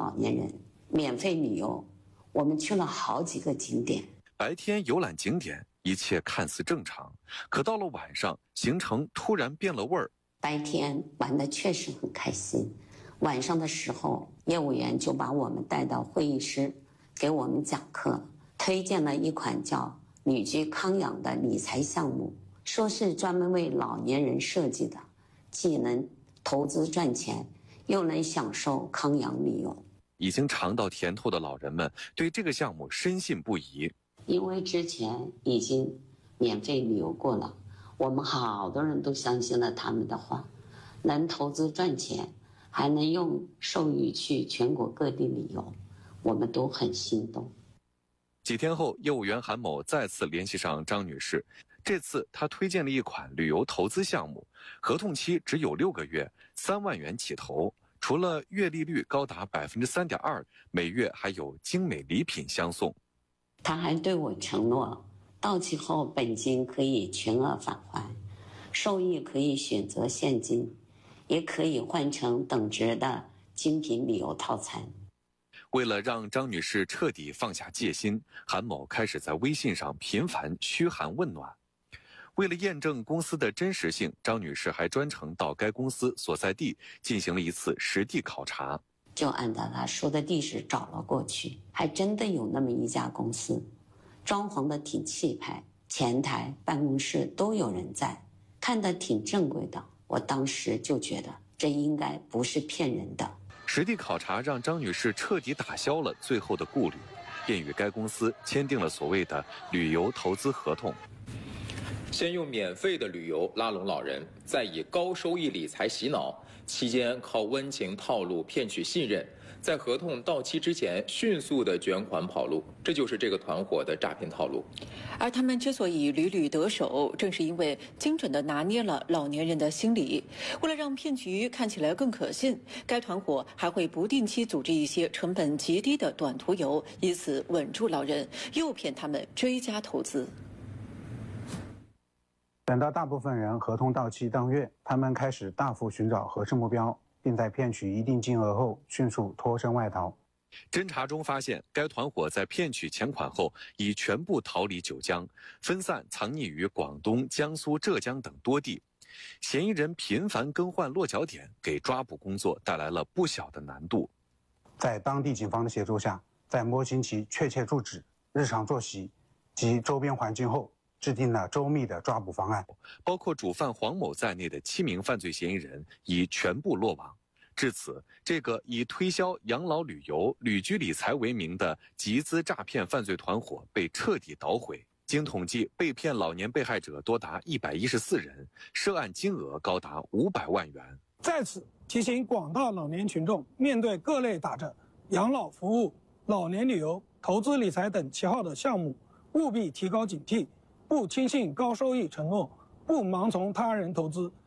老年人，免费旅游，我们去了好几个景点。 白天游览景点，一切看似正常，可到了晚上，行程突然变了味儿。 白天玩得确实很开心，晚上的时候，业务员就把我们带到会议室，给我们讲课，推荐了一款叫旅居康养的理财项目，说是专门为老年人设计的，既能投资赚钱，又能享受康养旅游。 已经尝到甜头的老人们对这个项目深信不疑， 因为之前已经免费旅游过了，我们好多人都相信了他们的话，能投资赚钱，还能用授予去全国各地旅游，我们都很心动。 几天后，业务员韩某再次联系上张女士，这次他推荐了一款旅游投资项目，合同期只有6个月，3万元起投，除了月利率高达3.2%，每月还有精美礼品相送。 他还对我承诺，到期后本金可以全额返还，收益可以选择现金，也可以换成等值的精品旅游套餐。 为了让张女士彻底放下戒心，韩某开始在微信上频繁嘘寒问暖。为了验证公司的真实性，张女士还专程到该公司所在地进行了一次实地考察， 就按照他说的地址找了过去，还真的有那么一家公司，装潢的挺气派，前台办公室都有人在，看得挺正规的。我当时就觉得这应该不是骗人的。 实地考察让张女士彻底打消了最后的顾虑，便与该公司签订了所谓的旅游投资合同。 先用免费的旅游拉拢老人，再以高收益理财洗脑，期间靠温情套路骗取信任，在合同到期之前迅速的卷款跑路，这就是这个团伙的诈骗套路。 而他们之所以屡屡得手，正是因为精准地拿捏了老年人的心理。为了让骗局看起来更可信，该团伙还会不定期组织一些成本极低的短途游，以此稳住老人，诱骗他们追加投资。 等到大部分人合同到期当月，他们开始大幅寻找合适目标，并在骗取一定金额后迅速脱身外逃。 侦查中发现，该团伙在骗取钱款后已全部逃离九江，分散藏匿于广东、江苏、浙江等多地。嫌疑人频繁更换落脚点，给抓捕工作带来了不小的难度。 在当地警方的协助下，在摸清其确切住址、日常作息及周边环境后，制定了周密的抓捕方案， 包括主犯黄某在内的7名犯罪嫌疑人已全部落网。至此，这个以推销养老旅游、旅居理财为名的集资诈骗犯罪团伙被彻底捣毁。经统计，被骗老年被害者多达114人，涉案金额高达500万元。 在此提醒广大老年群众，面对各类打着养老服务、老年旅游、投资理财等旗号的项目，务必提高警惕，不轻信高收益承诺，不盲从他人投资，